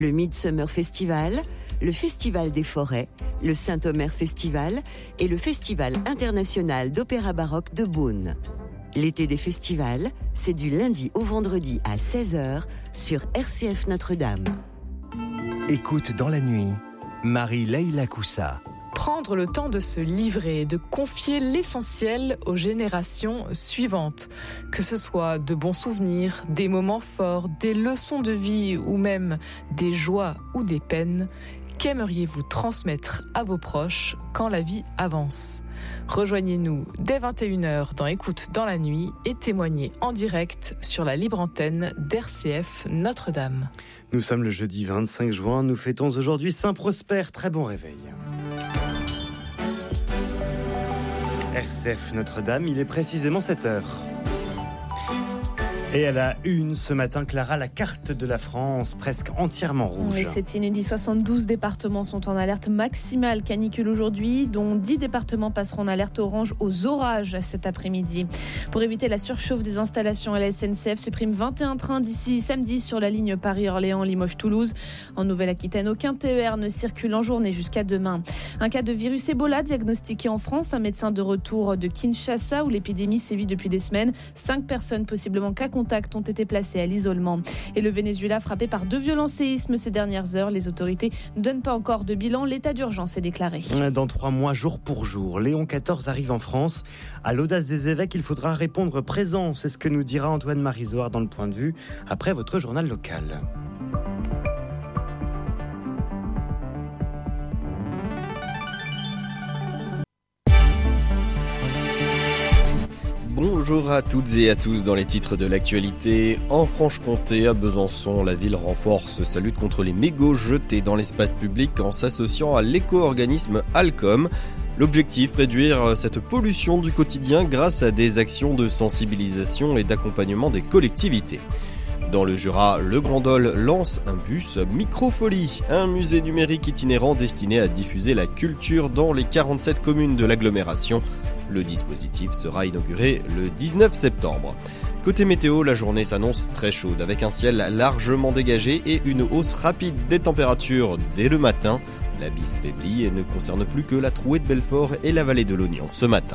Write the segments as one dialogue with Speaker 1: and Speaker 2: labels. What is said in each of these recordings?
Speaker 1: Le Midsummer Festival, le Festival des Forêts, le Saint-Omer Festival et le Festival international d'opéra baroque de Beaune. L'été des festivals, c'est du lundi au vendredi à 16h sur RCF Notre-Dame.
Speaker 2: Écoute dans la nuit, Marie-Leila Coussa.
Speaker 3: Prendre le temps de se livrer, de confier l'essentiel aux générations suivantes. Que ce soit de bons souvenirs, des moments forts, des leçons de vie ou même des joies ou des peines, qu'aimeriez-vous transmettre à vos proches quand la vie avance ? Rejoignez-nous dès 21h dans Écoute dans la nuit et témoignez en direct sur la libre antenne d'RCF Notre-Dame.
Speaker 4: Nous sommes le jeudi 25 juin, nous fêtons aujourd'hui Saint-Prosper, très bon réveil. RCF Notre-Dame, il est précisément 7h. Et à la une ce matin, Clara, la carte de la France presque entièrement rouge.
Speaker 5: Oui, c'est inédit. 72 départements sont en alerte maximale canicule aujourd'hui, dont 10 départements passeront en alerte orange aux orages cet après-midi. Pour éviter la surchauffe des installations, la SNCF supprime 21 trains d'ici samedi sur la ligne Paris-Orléans, Limoges-Toulouse. En Nouvelle-Aquitaine, aucun TER ne circule en journée jusqu'à demain. Un cas de virus Ebola diagnostiqué en France. Un médecin de retour de Kinshasa où l'épidémie sévit depuis des semaines. 5 personnes possiblement cas contacts ont été placés à l'isolement. Et le Venezuela frappé par 2 violents séismes ces dernières heures. Les autorités ne donnent pas encore de bilan. L'état d'urgence est déclaré.
Speaker 4: Dans 3 mois, jour pour jour, Léon XIV arrive en France. À l'audace des évêques, il faudra répondre présent. C'est ce que nous dira Antoine Marizoard dans le Point de Vue après votre journal local.
Speaker 6: Bonjour à toutes et à tous. Dans les titres de l'actualité, en Franche-Comté, à Besançon, la ville renforce sa lutte contre les mégots jetés dans l'espace public en s'associant à l'éco-organisme Alcom. L'objectif, réduire cette pollution du quotidien grâce à des actions de sensibilisation et d'accompagnement des collectivités. Dans le Jura, le Grand Dol lance un bus Microfolie, un musée numérique itinérant destiné à diffuser la culture dans les 47 communes de l'agglomération. Le dispositif sera inauguré le 19 septembre. Côté météo, la journée s'annonce très chaude avec un ciel largement dégagé et une hausse rapide des températures dès le matin. La bise faiblit et ne concerne plus que la Trouée de Belfort et la vallée de l'Oignon ce matin.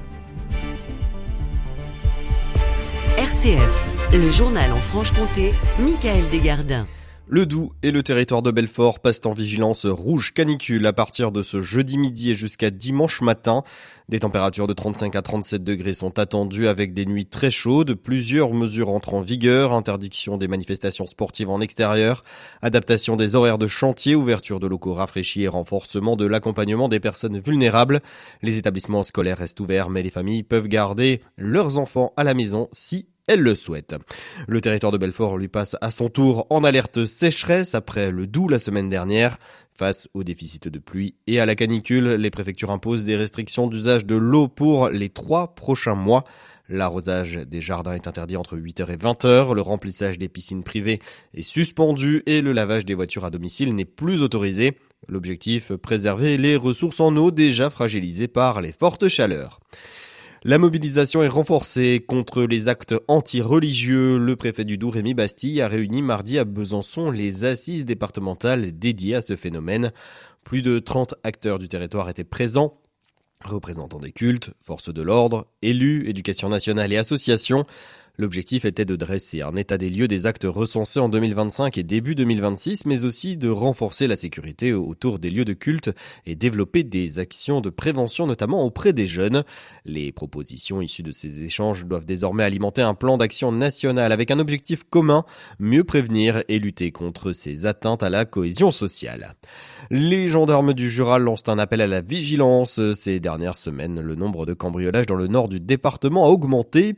Speaker 1: RCF, le journal en Franche-Comté, Michael Desgardins.
Speaker 6: Le Doubs et le territoire de Belfort passent en vigilance rouge canicule à partir de ce jeudi midi et jusqu'à dimanche matin. Des températures de 35 à 37 degrés sont attendues avec des nuits très chaudes. Plusieurs mesures entrent en vigueur. Interdiction des manifestations sportives en extérieur, adaptation des horaires de chantier, ouverture de locaux rafraîchis et renforcement de l'accompagnement des personnes vulnérables. Les établissements scolaires restent ouverts, mais les familles peuvent garder leurs enfants à la maison si elle le souhaite. Le territoire de Belfort lui passe à son tour en alerte sécheresse après le Doubs la semaine dernière. Face au déficit de pluie et à la canicule, les préfectures imposent des restrictions d'usage de l'eau pour les 3 prochains mois. L'arrosage des jardins est interdit entre 8h et 20h, le remplissage des piscines privées est suspendu et le lavage des voitures à domicile n'est plus autorisé. L'objectif, préserver les ressources en eau déjà fragilisées par les fortes chaleurs. La mobilisation est renforcée contre les actes anti-religieux. Le préfet du Doubs, Rémi Bastille, a réuni mardi à Besançon les assises départementales dédiées à ce phénomène. Plus de 30 acteurs du territoire étaient présents, représentants des cultes, forces de l'ordre, élus, éducation nationale et associations. L'objectif était de dresser un état des lieux des actes recensés en 2025 et début 2026, mais aussi de renforcer la sécurité autour des lieux de culte et développer des actions de prévention, notamment auprès des jeunes. Les propositions issues de ces échanges doivent désormais alimenter un plan d'action national avec un objectif commun, mieux prévenir et lutter contre ces atteintes à la cohésion sociale. Les gendarmes du Jura lancent un appel à la vigilance. Ces dernières semaines, le nombre de cambriolages dans le nord du département a augmenté.